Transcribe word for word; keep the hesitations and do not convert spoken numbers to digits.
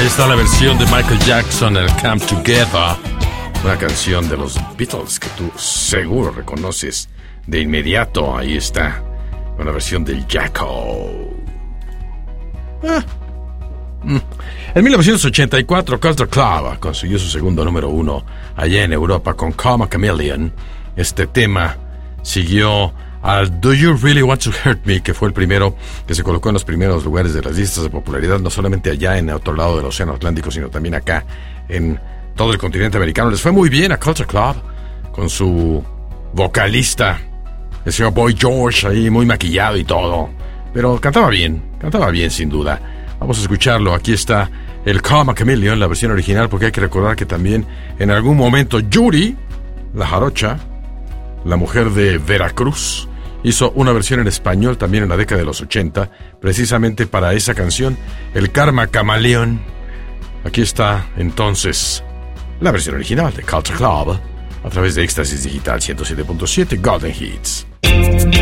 Está la versión de Michael Jackson, el Come Together, una canción de los Beatles que tú seguro reconoces de inmediato. Ahí está, una versión del Jacko. Ah. Mm. En mil novecientos ochenta y cuatro, Culture Club consiguió su segundo número uno allá en Europa con Come a Chameleon. Este tema siguió al Do You Really Want to Hurt Me, que fue el primero que se colocó en los primeros lugares de las listas de popularidad, no solamente allá en el otro lado del océano Atlántico, sino también acá en todo el continente americano. Les fue muy bien a Culture Club con su vocalista, el señor Boy George, ahí muy maquillado y todo, pero cantaba bien, cantaba bien sin duda. Vamos a escucharlo. Aquí está el Come a Chameleon, la versión original, porque hay que recordar que también en algún momento Yuri, la jarocha, la mujer de Veracruz, hizo una versión en español también en la década de los ochenta, precisamente para esa canción, el Karma Camaleón. Aquí está entonces la versión original de Culture Club a través de Éxtasis Digital ciento siete punto siete Golden Hits.